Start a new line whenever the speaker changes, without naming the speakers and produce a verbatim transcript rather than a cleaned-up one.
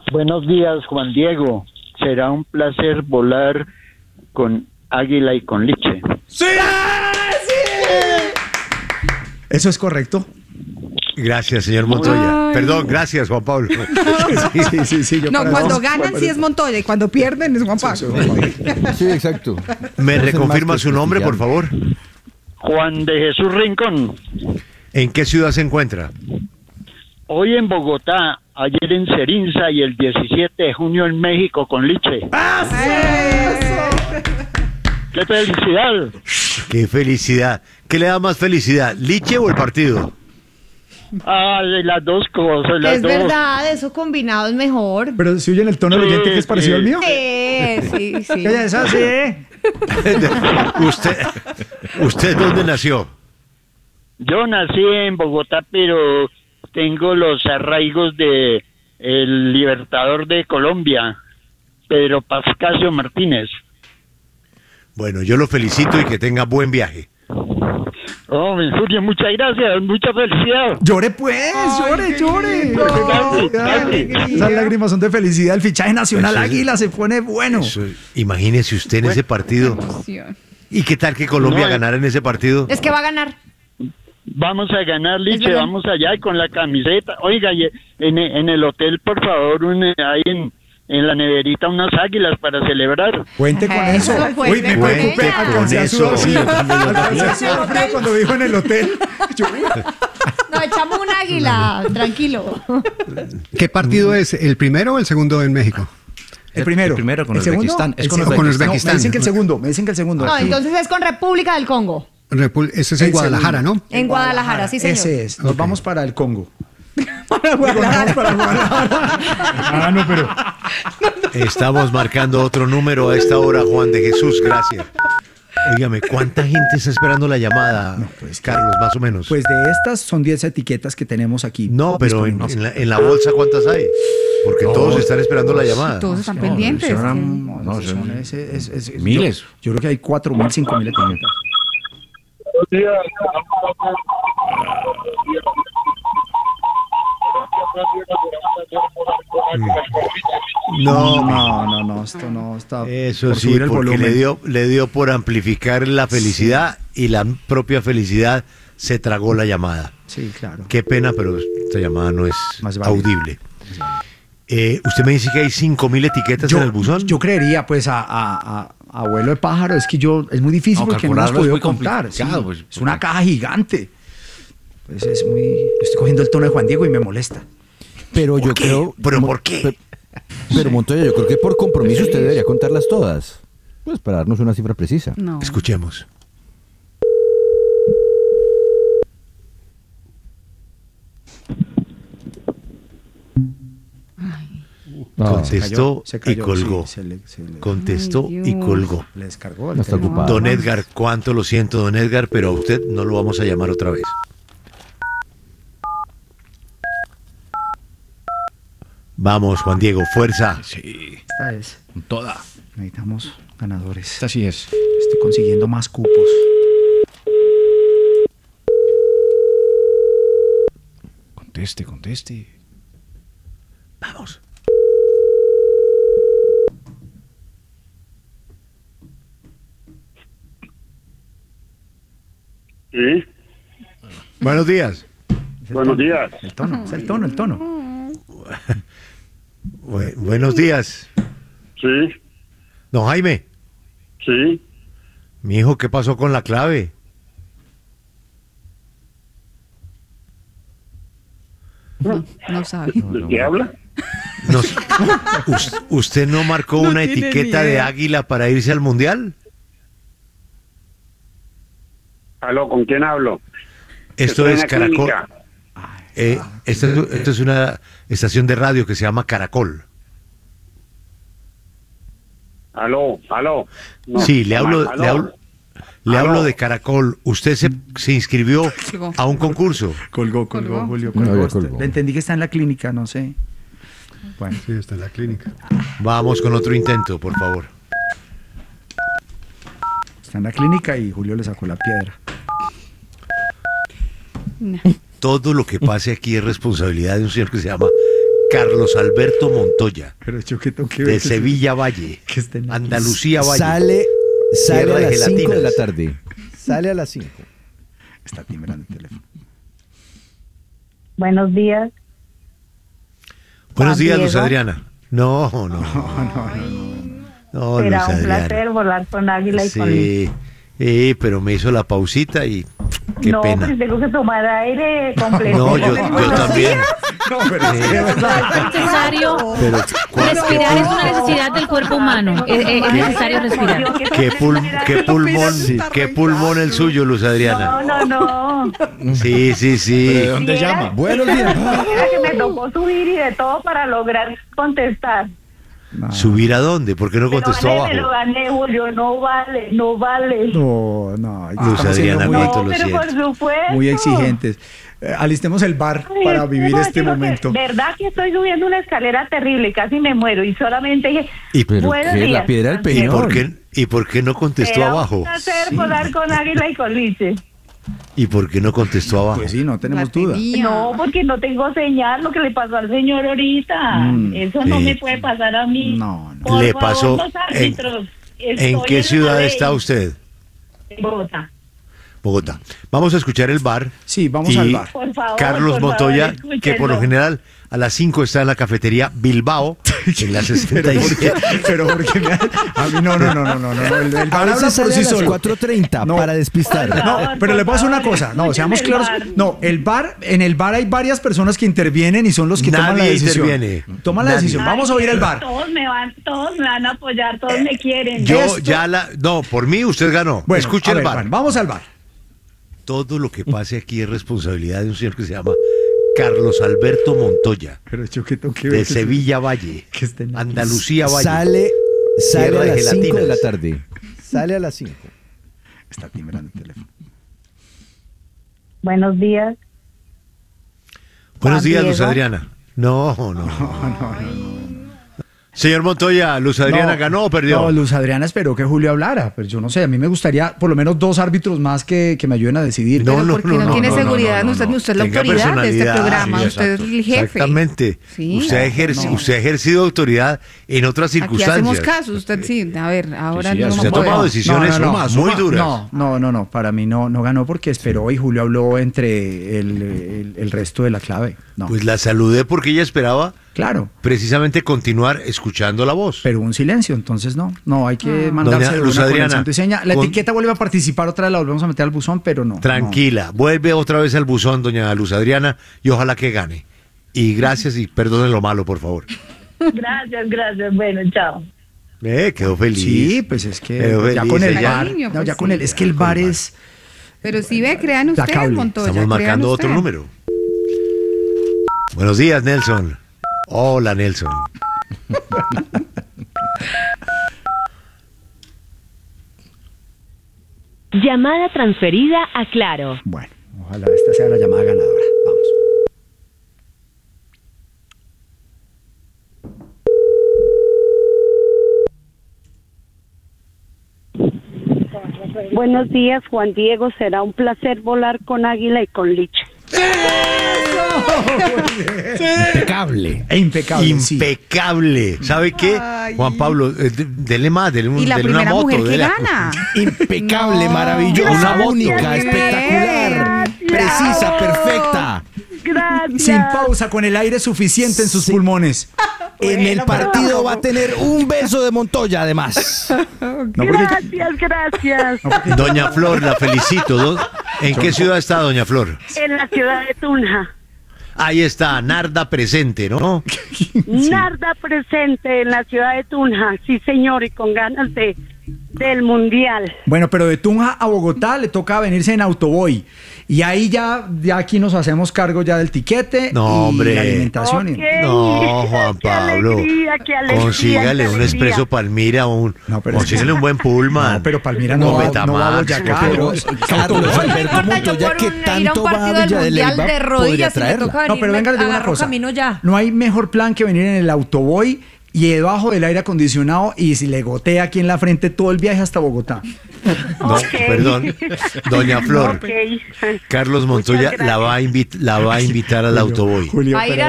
Buenos días, Juan Diego. Será un placer volar con Águila y con Liche.
¡Sí!
Eso es correcto.
Gracias, señor Montoya.
Ay.
Perdón, gracias, Juan Pablo.
Sí, sí, sí, sí, yo
No,
para
cuando
eso-
ganan sí es Montoya y cuando pierden es Juan Pablo.
Sí, exacto.
¿Me
Es el
reconfirma
más
su nombre, por favor?
Juan de Jesús Rincón.
¿En qué ciudad se encuentra?
Hoy en Bogotá, ayer en Cerinza y el diecisiete de junio en México con Liche. ¡Qué felicidad!
¡Qué felicidad! ¿Qué le da más felicidad, Liche o el partido?
Ay, las dos cosas, las
Es
dos.
verdad, eso combinado es mejor.
Pero si oyen el tono del
Sí,
oyente que es parecido
sí.
al mío.
Sí, sí, sí.
Ella es así, ¿eh?
¿Usted, ¿Usted dónde nació?
Yo nací en Bogotá, pero tengo los arraigos de el libertador de Colombia, Pedro Pascasio Martínez.
Bueno, yo lo felicito y que tenga buen viaje.
Oh, mi Julio, muchas gracias, mucha felicidad.
Llore pues, llore, llore.
Casi, casi.
Esas lágrimas son de felicidad. El fichaje nacional
Eso es-
Águila se pone bueno.
Eso, imagínese usted en ese partido.
Emoción.
¿Y qué tal que Colombia
No,
ganara en ese partido?
Es que va a ganar.
Vamos a ganar,
Es
Liche,
verdad.
vamos allá y con la camiseta. Oiga, y en, en el hotel, por favor, un, hay en, en la neverita unas águilas para celebrar.
Cuente con
Ajá,
eso.
eso, cuente
Uy, me
con
preocupé.
ella.
Alcancé a
Con
sudar,
eso.
sí, alcancé a sudar frío cuando dijo en el hotel. Yo,
No, echamos un águila, tranquilo.
¿Qué partido es? ¿El primero o el segundo en México?
el primero.
El primero con
¿El segundo?
Uzbekistán. Es
El
con
segundo.
Con
No,
Uzbekistán.
me dicen que el segundo. Me dicen que el segundo.
No,
Sí.
entonces es con República del Congo.
Repul- Ese es en
El
Guadalajara,
segundo.
¿no?
En Guadalajara, sí, señor.
Ese es. Nos
Ok.
vamos para el Congo.
Para Guadalajara.
Para Guadalajara. Ah, no, pero.
Estamos marcando otro número a esta hora, Juan de Jesús, gracias. Óigame, ¿cuánta gente está esperando la llamada,
pues,
Carlos, más o menos?
Pues de estas son diez etiquetas que tenemos aquí.
no, pero en,
disponibles.
en la, en la bolsa, ¿cuántas hay? Porque todos están esperando la llamada.
Todos están
No,
pendientes.
eso era-
que-
No,
No,
esos
son-
son- ese- es- es- es-
Miles.
Yo, yo creo que hay cuatro mil, cinco mil etiquetas.
No,
No, no, no, esto no está.
eso
por
sí,
subir el
porque
volumen.
le dio, le dio por amplificar la felicidad y la propia felicidad se tragó la llamada.
Sí, claro.
Qué pena, pero esta llamada no es
Más vale.
audible. Eh, usted me dice que hay cinco mil etiquetas en el buzón.
Yo creería, pues, a, a, a- a abuelo de pájaro, es que yo, es muy difícil
No,
porque no lo has
calcularlo es
podido
muy
contar. sí.
complicado, pues,
es una
porque-
caja gigante. Pues es muy. Estoy cogiendo el tono de Juan Diego y me molesta.
Pero yo
¿Por qué?
creo.
¿Pero
Mo-
por qué?
pe- Pero Montoya, yo creo que por compromiso usted debería contarlas todas. Pues para darnos una cifra precisa.
No.
Escuchemos.
No,
Contestó
se cayó,
y colgó.
sí, se le- se le-
Contestó
Ay,
y
Dios.
colgó.
Le descargó.
No está
teléfono.
ocupado.
Don Edgar, cuánto lo siento, don Edgar, pero a usted no lo vamos a llamar otra vez. Vamos, Juan Diego, fuerza.
Sí,
Esta es.
con toda.
Necesitamos ganadores.
Esta sí es.
Estoy consiguiendo más cupos.
Conteste, conteste.
Vamos.
Sí,
Buenos días.
Es el
buenos
tono,
días.
El tono, es el tono, el tono.
Bu- buenos días.
Sí,
Don Jaime,
sí.
mi hijo, ¿qué pasó con la clave?
No sabe.
¿De qué habla?
Nos- us- ¿Usted no marcó
No
una
tiene
etiqueta
ni
de
idea.
águila para irse al mundial?
Aló, ¿con quién hablo?
Esto
Estoy en
es
la
Caracol.
clínica.
Eh, esto, es, esto es una estación de radio que se llama Caracol.
Aló, aló. No,
sí, le hablo,
aló.
le hablo, le
Aló.
hablo de Caracol. Usted se, se inscribió
Colgó.
a un concurso.
Colgó,
Colgó.
colgó, Julio,
No,
colgó.
ya colgó.
Le entendí que está en la clínica, no sé. Bueno,
Sí, está en la clínica.
Vamos con otro intento, por favor.
está en la clínica y Julio le sacó la piedra.
No.
Todo lo que pase aquí es responsabilidad de un señor que se llama Carlos Alberto Montoya,
Pero yo qué tengo que ver
de
que-
Sevilla Valle,
que estén aquí.
Andalucía Valle.
Sale, sale
Tierra
a
de
las cinco de
gelatinas.
la tarde. Sale a las cinco.
Está timbrando el teléfono.
Buenos días.
Buenos
Juan
días, Luz
Diego.
Adriana. No, no, no. No, Luz
Será un
Adriana.
placer volar con Águila y con Liz.
Sí, sí, pero me hizo la pausita y qué
no,
pena.
pues tengo que tomar aire completo.
No, yo, yo también.
No, pero es que-
Es necesario
Pero,
respirar, es una necesidad del cuerpo humano. Es, es- es necesario respirar.
¿Qué, pul- qué pulmón, qué pulmón el suyo, Luz Adriana?
No, no, no.
Sí, sí, sí.
¿Pero de dónde
Viera-
llama?
Buenos días.
Era que me tocó subir y de todo para lograr contestar.
No,
¿Subir a dónde? ¿Por qué no
Pero
contestó
gané, me lo
abajo?
gané, Julio. No vale, no vale.
no, no. ahí
Luz
estamos siendo
Adriana,
muy,
cuánto
No,
lo
pero por
siento.
supuesto.
muy exigentes. Eh, alistemos el bar
Ay,
para
es que
vivir
no,
este
digo que
momento.
verdad que estoy subiendo una escalera terrible, casi me muero y solamente dije,
¿Y,
Pero
buenos
qué,
días.
la piedra del
¿y
peñón.
por qué, ¿Y por qué no contestó
Era
abajo?
un placer volar con Águila y con Lice.
¿Y por qué no contestó abajo?
Pues sí, no tenemos
La
duda.
tenía.
No, porque no tengo señal, lo que le pasó al señor ahorita.
Mm,
Eso no
sí.
me puede pasar a mí.
No, no.
Por
Le
favor,
pasó
los
en-
árbitros.
¿En
Estoy
qué
la
ciudad
ley.
está usted?
En Bogotá.
Bogotá. Vamos a escuchar el bar.
Sí, vamos
y
al bar.
Por favor,
Carlos
por
Montoya,
favor,
que por lo
escúchenlo.
general a las cinco está en la cafetería Bilbao, en la sesenta y
Pero
siete.
porque, pero porque me, a mí no, no, no, no, no, no, el, el
A
bar habla
veces
por
sale
sí
a las
solo.
cuatro treinta
No.
para despistar.
Por
No,
favor,
pero
por
le puedo decir una
favor,
cosa, no,
escuchen
seamos
el
claros.
bar.
No, el bar, en el bar hay varias personas que intervienen y son los que toman la
Nadie
decisión.
interviene.
Toman la
Nadie.
decisión. Vamos a oír el bar.
Todos me van, todos me van a apoyar, todos me quieren.
Yo
Esto-
ya la... No, por mí usted ganó.
Bueno,
Escuche
a
el
ver,
bar.
bueno, vamos al bar.
Todo lo que pase aquí es responsabilidad de un señor que se llama Carlos Alberto Montoya,
Pero yo qué tengo que
de Sevilla Valle,
que estén aquí.
Andalucía Valle.
Sale, sale
Tierra
a
de
las cinco de
gelatinas.
la tarde. Sale a las cinco.
Está timbrando el teléfono.
Buenos días.
Buenos
Juan
días, Luz
Diego.
Adriana. No, no, no. Señor Montoya, ¿Luz Adriana
No,
ganó o perdió?
No, Luz Adriana esperó que Julio hablara, pero yo no sé, a mí me gustaría por lo menos dos árbitros más que, que me ayuden a decidir.
No,
Pero
no,
porque
no,
no,
no,
tiene
no,
seguridad,
no, no,
usted,
no.
usted es la
Tenga
autoridad de este
personalidad,
programa,
sí,
usted es
exacto.
el jefe.
Exactamente.
Sí.
Usted, ha ejerci-
No.
usted ha ejercido autoridad en otras
Aquí
circunstancias.
hacemos caso, usted sí, a ver, ahora
Sí, sí,
no
Usted ha
vamos a
tomado
poder.
decisiones
No, no, no,
muy
suma-
duras.
No, no, no, no, para mí no, no ganó porque esperó y Julio habló entre el, el- el resto de la clave. No,
Pues la saludé porque ella esperaba
claro,
precisamente continuar escuchando la voz.
pero un silencio, entonces no, no, hay que mandarse
Doña
de
Luz
una con el
Adriana,
santo y seña. La
con-
etiqueta vuelve a participar otra vez, la volvemos a meter al buzón, pero no.
Tranquila, vuelve otra vez al buzón, doña Luz Adriana, y ojalá que gane. Y gracias y perdonen lo malo, por favor.
Gracias, gracias. Bueno, chao.
Eh, quedó
no.
feliz.
Sí, pues es que
Quedó
ya
feliz
con el
ella.
bar,
Cariño,
no,
pues
ya con
sí.
el, es que el
Ya con
bar
el bar.
es,
Pero si ve, crean
La
ustedes,
cable.
Montoya.
Estamos
crean
marcando otro
usted.
número. Buenos días, Nelson. Hola, Nelson.
Llamada transferida a Claro.
bueno, ojalá esta sea la llamada ganadora. Vamos.
Buenos días, Juan Diego. Será un placer volar con Águila y con Liche.
Impecable.
E impecable, sí.
Impecable. ¿Sabe qué?
Ay.
Juan Pablo, eh, de- dele más, dele, un,
Y la
dele una
primera
moto.
mujer que
dele-
gana.
Impecable,
No.
maravillosa,
Una moto.
única, espectacular,
Gracias.
precisa, perfecta.
Gracias.
Sin pausa, con el aire suficiente en sus
Sí.
pulmones.
En el partido va a tener un beso de Montoya, además.
No, porque-
Gracias, gracias.
no, porque-
Doña Flor, la felicito. Do- ¿En qué ciudad está Doña Flor?
En la ciudad de Tunja.
Ahí está, Narda presente, ¿no?
Narda presente en la ciudad de Tunja. Sí, señor, y con ganas de del mundial.
Bueno, pero de Tunja a Bogotá le toca venirse en autoboy. Y ahí ya, ya aquí nos hacemos cargo ya del tiquete
No,
y
hombre.
la alimentación. y-
Ok.
No, Juan
Qué
Pablo.
alegría, qué alegría,
Consígale
qué
un
alegría.
expreso Palmira, un,
No, pero es
consígale
que-
un buen Pullman.
No, pero Palmira no
Un
va, no
Betamax,
va a Boyacá.
por
pero-
favor.
Pero Carlos Alberto
importa, yo
Montoya,
por
que
un- ir a
tanto
un
va a
partido del
Villa de
Mundial
Leyva,
de
podría
rodillas y me
traerla.
toca
No, pero venga, les digo una
agarro
cosa.
camino ya.
No hay mejor plan que venir en el autoboy y debajo del aire acondicionado y si le gotea aquí en la frente todo el viaje hasta Bogotá.
No,
Ok.
perdón. Doña Flor,
Ok.
Carlos Montoya
Muchas
la va, a invit- la va a invitar al autoboy.
Julio,
Va a ir
pero-
a